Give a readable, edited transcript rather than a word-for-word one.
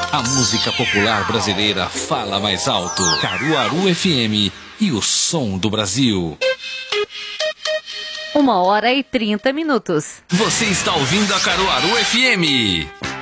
A música popular brasileira fala mais alto. Caruaru FM e o som do Brasil. 1h30. Você está ouvindo a Caruaru FM.